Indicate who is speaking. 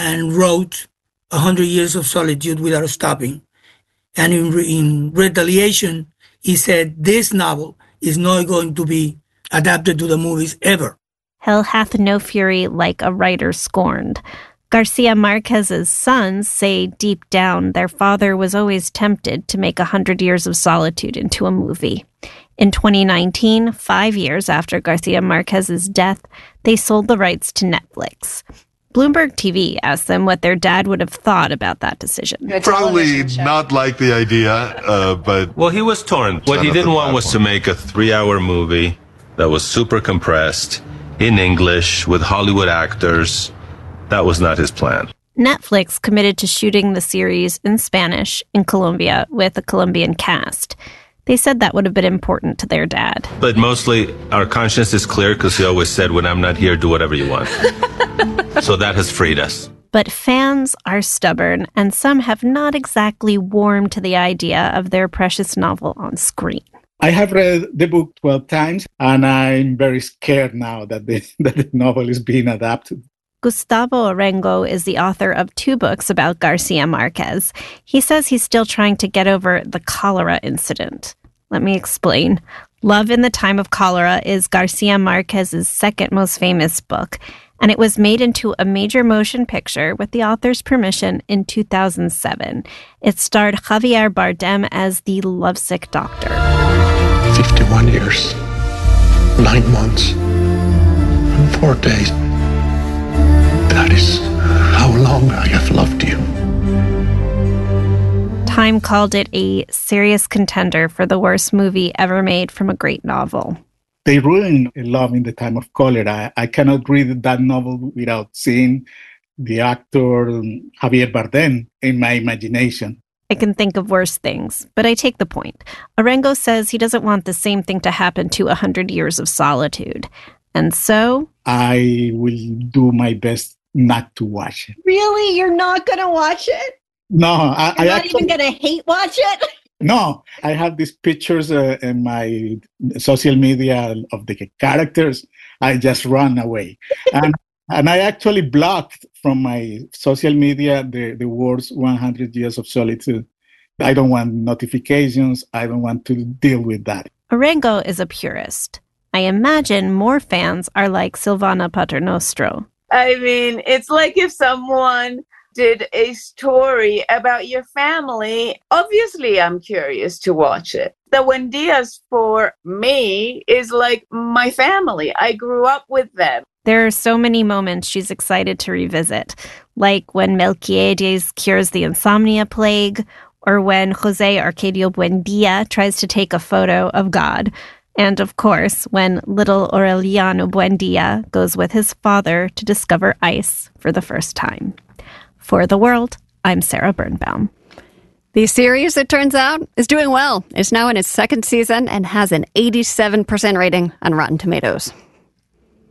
Speaker 1: and wrote 100 Years of Solitude without stopping. And in retaliation, he said this novel is not going to be adapted to the movies ever.
Speaker 2: Hell hath no fury like a writer scorned. Garcia Marquez's sons say deep down their father was always tempted to make 100 Years of Solitude into a movie. In 2019, 5 years after Garcia Marquez's death, they sold the rights to Netflix. Bloomberg TV asked them what their dad would have thought about that decision.
Speaker 3: Probably not like the idea, but...
Speaker 4: Well, he was torn. What he didn't want was to make a 3-hour movie that was super compressed, in English, with Hollywood actors. That was not his plan.
Speaker 2: Netflix committed to shooting the series in Spanish in Colombia with a Colombian cast. They said that would have been important to their dad.
Speaker 4: But mostly, our conscience is clear because he always said, when I'm not here, do whatever you want. So that has freed us.
Speaker 2: But fans are stubborn, and some have not exactly warmed to the idea of their precious novel on screen.
Speaker 5: I have read the book 12 times, and I'm very scared now that the novel is being adapted.
Speaker 2: Gustavo Arengo is the author of 2 books about Garcia Marquez. He says he's still trying to get over the cholera incident. Let me explain. Love in the Time of Cholera is Garcia Marquez's second most famous book, and it was made into a major motion picture with the author's permission in 2007. It starred Javier Bardem as the lovesick doctor.
Speaker 6: 51 years, 9 months, and 4 days. That is how long I have loved you.
Speaker 2: Time called it a serious contender for the worst movie ever made from a great novel.
Speaker 5: They ruined Love in the Time of Cholera. I cannot read that novel without seeing the actor Javier Bardem in my imagination.
Speaker 2: I can think of worse things, but I take the point. Arengo says he doesn't want the same thing to happen to 100 Years of Solitude. And so...
Speaker 5: I will do my best not to watch it.
Speaker 7: Really? You're not going to watch it?
Speaker 5: No.
Speaker 7: You're not even going to hate watch it?
Speaker 5: No. I have these pictures in my social media of the characters. I just run away. And I actually blocked from my social media the words 100 Years of Solitude. I don't want notifications. I don't want to deal with that.
Speaker 2: Arengo is a purist. I imagine more fans are like Silvana Paternostro.
Speaker 8: I mean, it's like if someone did a story about your family. Obviously, I'm curious to watch it. The Buendias, for me, is like my family. I grew up with them.
Speaker 2: There are so many moments she's excited to revisit, like when Melquiades cures the insomnia plague, or when Jose Arcadio Buendia tries to take a photo of God. And, of course, when little Aureliano Buendia goes with his father to discover ice for the first time. For The World, I'm Sarah Birnbaum.
Speaker 9: The series, it turns out, is doing well. It's now in its 2nd season and has an 87% rating on Rotten Tomatoes.